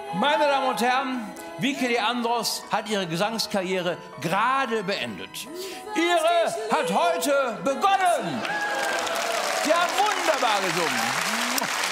Meine Damen und Herren, Vicky Leandros hat ihre Gesangskarriere gerade beendet. Ihre hat heute begonnen. Sie haben wunderbar gesungen.